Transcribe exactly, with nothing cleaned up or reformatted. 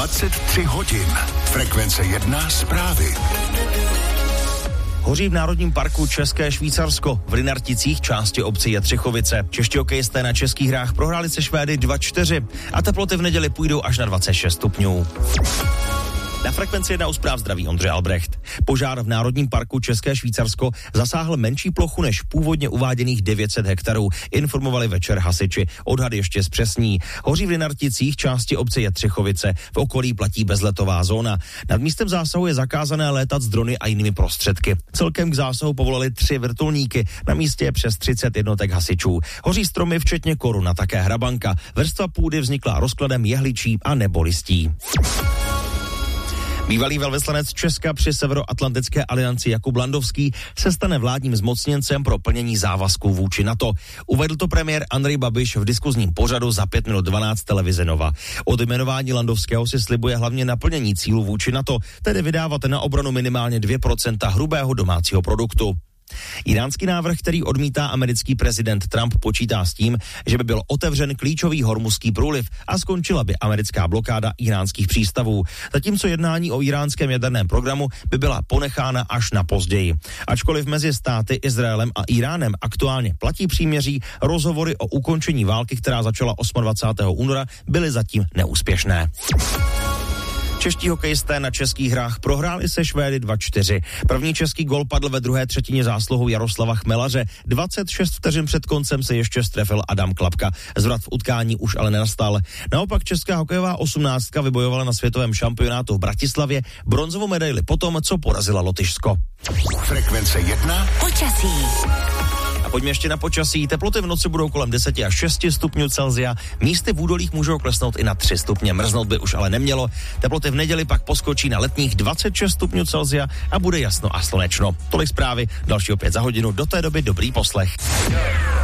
dvacet tři hodin. Frekvence jedna zprávy. Hoří v Národním parku České Švýcarsko. V Rynarticích, části obce Jetřichovice. Čeští hokejisté na českých hrách prohráli se Švédy dva čtyři a teploty v neděli půjdou až na dvacet šest stupňů. Na Frekvenci jedna u zpráv zdraví Ondřej Albrecht. Požár v Národním parku České Švýcarsko zasáhl menší plochu než původně uváděných devět set hektarů, informovali večer hasiči. Odhad ještě zpřesní. Hoří v Rynarticích, části obce Jetřichovice. V okolí platí bezletová zóna. Nad místem zásahu je zakázané létat s drony a jinými prostředky. Celkem k zásahu povolali tři vrtulníky. Na místě je přes třicet jednotek hasičů. Hoří stromy včetně koruna, také hrabanka. Vrstva půdy vznikla rozkladem jehličí a nebo listí. Bývalý velvyslanec Česka při Severoatlantické alianci Jakub Landovský se stane vládním zmocněncem pro plnění závazků vůči NATO. Uvedl to premiér Andrej Babiš v diskuzním pořadu za pět minut dvanáct televize Nova. Od jmenování Landovského si slibuje hlavně naplnění cílů vůči NATO, tedy vydávat na obranu minimálně dvě procenta hrubého domácího produktu. Iránský návrh, který odmítá americký prezident Trump, počítá s tím, že by byl otevřen klíčový hormuzský průliv a skončila by americká blokáda iránských přístavů. Zatímco jednání o iránském jaderném programu by byla ponechána až na později. Ačkoliv mezi státy Izraelem a Iránem aktuálně platí příměří, rozhovory o ukončení války, která začala dvacátého osmého února, byly zatím neúspěšné. Čeští hokejisté na českých hrách prohráli se Švédy dva čtyři. První český gol padl ve druhé třetině zásluhou Jaroslava Chmelaře. dvacet šest vteřin před koncem se ještě strefil Adam Klapka. Zvrat v utkání už ale nenastal. Naopak česká hokejová osmnáctka vybojovala na světovém šampionátu v Bratislavě bronzovou medaili potom, co porazila Lotyšsko. Frekvence jedna. Počasí. A pojďme ještě na počasí. Teploty v noci budou kolem deset až šest stupňů Celsia. Místy v údolích můžou klesnout i na tři stupně. Mrznout by už ale nemělo. Teploty v neděli pak poskočí na letních dvacet šest stupňů Celsia a bude jasno a slunečno. Tolik zprávy, další opět za hodinu. Do té doby dobrý poslech.